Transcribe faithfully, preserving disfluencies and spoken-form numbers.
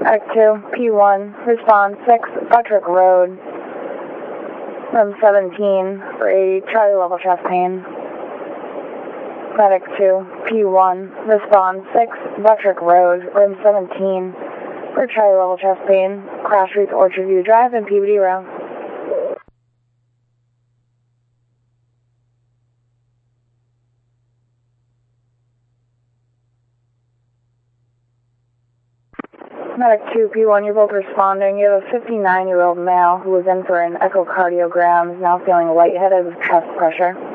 Medic two, P one, respond six, Buttrick Road, room seventeen, for a Charlie level chest pain. Medic two, P one, respond six, Buttrick Road, room seventeen, for Charlie level chest pain, Crash Streets, Orchard View Drive, and P B D Row. Medic two, P one, you're both responding. You have a fifty-nine-year-old male who was in for an echocardiogram, is now feeling lightheaded with chest pressure.